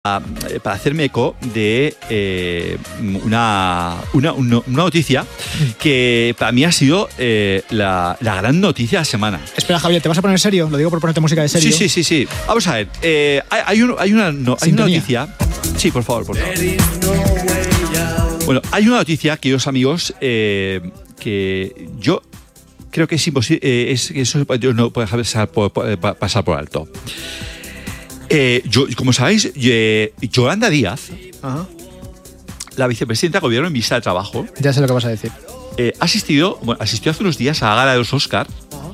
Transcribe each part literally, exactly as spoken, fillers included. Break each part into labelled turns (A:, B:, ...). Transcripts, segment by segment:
A: para hacerme eco de eh, una, una, una noticia que para mí ha sido eh, la, la gran noticia de la semana.
B: Espera, Javier, ¿te vas a poner serio? Lo digo por ponerte música de serio.
A: Sí, sí, sí, sí. Vamos a ver. Eh, hay, hay, un, hay, una, no, hay una noticia. Sí, por favor, por favor. Bueno, hay una noticia, queridos amigos, eh, que yo creo que es imposible, eh, es, que eso no puede pasar por, pasar por alto. Eh, yo, como sabéis, eh, Yolanda Díaz, Ajá. la vicepresidenta de Gobierno en vista de trabajo,
B: ya sé lo que vas a decir,
A: eh, asistido, bueno, asistió hace unos días a la gala de los Oscar,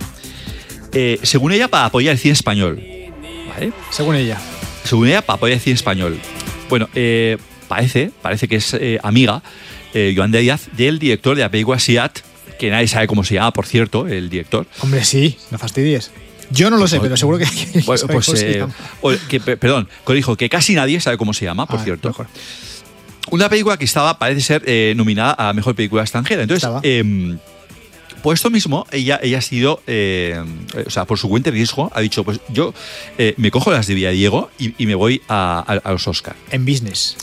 A: eh, según ella, para apoyar el cine español. ¿Vale?
B: Según ella.
A: Según ella, para apoyar el cine español. Bueno, eh, parece, parece que es eh, amiga, eh, Yolanda Díaz, del director de la película Siat, que nadie sabe cómo se llama, por cierto, el director.
B: Hombre, sí, no fastidies. Yo no lo sé, pero seguro que... que
A: pues, pues, eh, o, que, perdón, corrijo, que casi nadie sabe cómo se llama, por ah, cierto. Mejor. Una película que estaba, parece ser, eh, nominada a Mejor Película Extranjera. Entonces, eh, por esto mismo, ella, ella ha sido, eh, o sea, por su cuenta de riesgo, ha dicho, pues yo eh, me cojo las de Villadiego y, y me voy a, a, a los Oscar.
B: En business.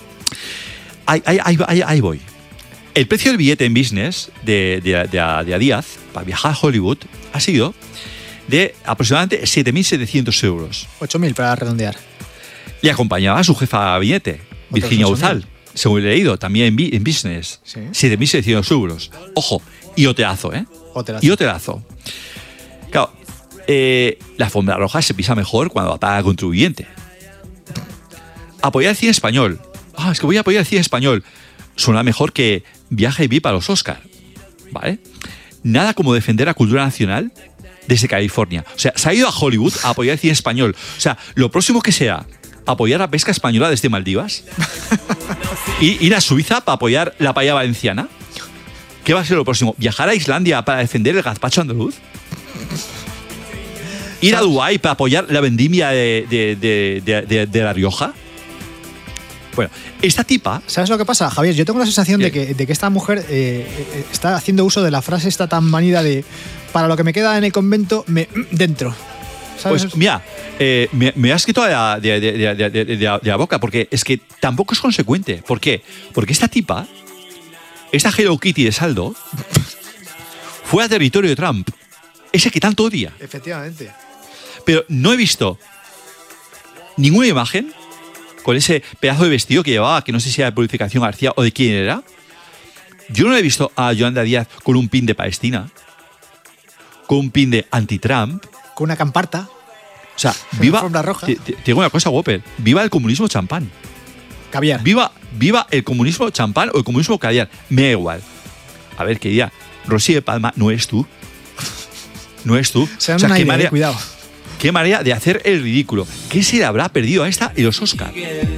A: Ahí, ahí, ahí, ahí, ahí voy. El precio del billete en business de, de, de, de, de Díaz para viajar a Hollywood ha sido de aproximadamente siete mil setecientos euros.
B: ocho mil para redondear.
A: Le acompañaba a su jefa de gabinete, Virginia Uzal, según he leído, también en, en business. ¿Sí? siete mil setecientos euros. Ojo, y hotelazo, ¿eh?
B: Hotelazo.
A: Y hotelazo. Claro, eh, la alfombra roja se pisa mejor cuando la paga el contribuyente. Apoyar el cine español. Ah, es que voy a apoyar el cine español. Suena mejor que viaje y vi para los Oscar. ¿Vale? Nada como defender la cultura nacional desde California. O sea, se ha ido a Hollywood a apoyar el cine español. O sea, lo próximo que sea apoyar la pesca española desde Maldivas y ir a Suiza para apoyar la paella valenciana. ¿Qué va a ser lo próximo? ¿Viajar a Islandia para defender el gazpacho andaluz? ¿Ir a Dubái para apoyar la vendimia de, de, de, de, de, de La Rioja? Bueno, esta tipa...
B: ¿Sabes lo que pasa, Javier? Yo tengo la sensación de que, de que esta mujer eh, está haciendo uso de la frase esta tan manida de para lo que me queda en el convento, me dentro. ¿Sabes?
A: Pues mira, eh, me, me has quitado de la, de, de, de, de, de, de la boca, porque es que tampoco es consecuente. ¿Por qué? Porque esta tipa, esta Hello Kitty de saldo, fue a territorio de Trump. Ese que tanto odia.
B: Efectivamente.
A: Pero no he visto ninguna imagen con ese pedazo de vestido que llevaba, que no sé si era de Purificación García o de quién era. Yo no he visto a Yolanda Díaz con un pin de Palestina, con un pin de anti-Trump.
B: Con una camparta.
A: O sea, viva...
B: roja.
A: Te, te, te digo una cosa, Whopper. Viva el comunismo champán.
B: Caviar.
A: Viva, viva el comunismo champán o el comunismo caviar. Me da igual. A ver, querida, Rosy de Palma no es tú. No es tú.
B: Se dan o sea, una idea, manera, cuidado.
A: Qué manera de hacer el ridículo. ¿Qué se le habrá perdido a esta en los Oscar?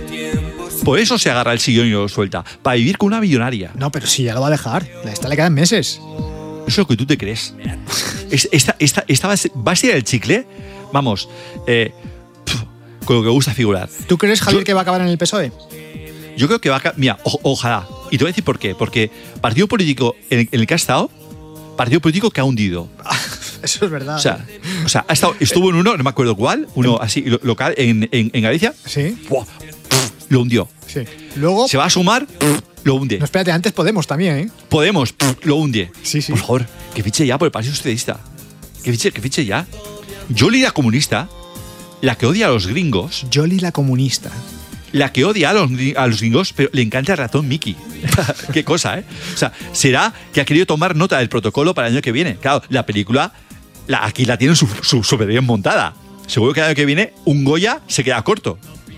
A: Por eso se agarra el sillón y lo suelta. Para vivir con una millonaria.
B: No, pero sí, ya lo va a dejar. A esta le quedan meses.
A: Eso es lo que tú te crees. Esta, esta, esta va a ser el chicle, vamos, eh, pf, con lo que gusta figurar.
B: ¿Tú crees, Javier,
A: yo,
B: que va a acabar en el P S O E?
A: Yo creo que va a acabar. Mira, o, ojalá. Y te voy a decir por qué. Porque partido político en el, en el que ha estado, partido político que ha hundido.
B: Eso es verdad.
A: O sea, o sea ha estado, estuvo en uno, no me acuerdo cuál, uno así local en, en, en Galicia.
B: Sí.
A: ¡Buah! Pf, lo hundió.
B: Sí. Luego.
A: Se va a sumar. Pf, lo hunde.
B: No, espérate, antes Podemos también, ¿eh?
A: Podemos, pff, lo hunde.
B: Sí, sí.
A: Por favor, que fiche ya por el Partido Socialista. Que fiche, que fiche ya. Yoli la comunista, la que odia a los gringos.
B: Yoli la comunista.
A: La que odia a los, a los gringos, pero le encanta el ratón Mickey. Qué cosa, ¿eh? O sea, será que ha querido tomar nota del protocolo para el año que viene. Claro, la película, la, aquí la tienen súper su, su bien montada. Seguro que el año que viene un Goya se queda corto.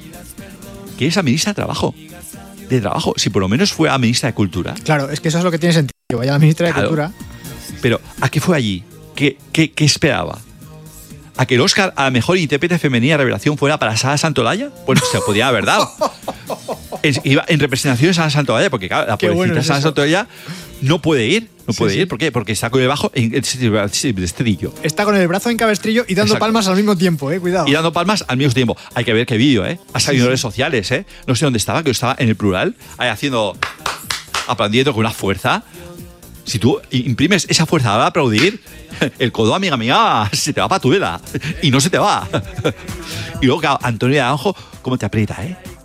A: Que es la ministra de Trabajo. De trabajo, si por lo menos fue a ministra de Cultura.
B: Claro, es que eso es lo que tiene sentido, que vaya a la ministra de claro. Cultura.
A: Pero, ¿a qué fue allí? ¿Qué, qué, qué esperaba? ¿A que el Oscar a la mejor intérprete femenina de revelación fuera para Sara Santolaya? Bueno, se podía haber dado. Es, iba en representación de Sara Santolaya, porque claro, la pobrecita bueno Sara Santolaya no puede ir. No sí, puede sí. ir, ¿por qué? Porque está con el bajo en el estribillo.
B: Está con el brazo en cabestrillo y dando Exacto. palmas al mismo tiempo, eh, cuidado.
A: Y dando palmas al mismo tiempo. Hay que ver qué vídeo, eh. Ha salido en sí, redes sí. sociales, eh. No sé dónde estaba, que estaba en el plural, ahí haciendo, aplaudiendo con una fuerza. Si tú imprimes esa fuerza a aplaudir, el codo, amiga mía, se te va para tu vela. Y no se te va. Y luego, claro, Antonio Naranjo, ¿cómo te aprieta, eh?